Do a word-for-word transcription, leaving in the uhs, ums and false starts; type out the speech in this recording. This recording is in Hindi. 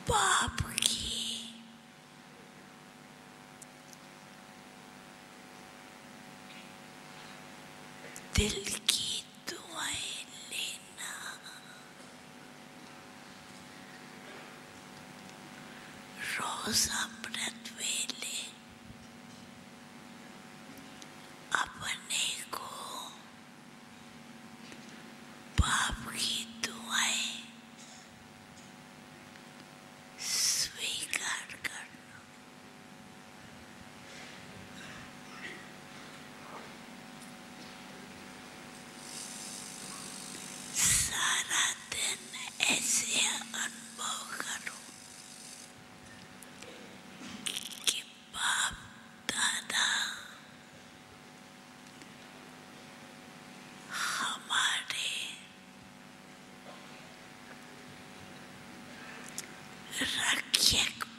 पाप की दिल की दुआएं लेना, रोज अमृत वेले अपने को पाप की दुआएं स्वीकार करना। सारा दिन ऐसे अनुभव करो कि बाप दादा हमारे रक्षक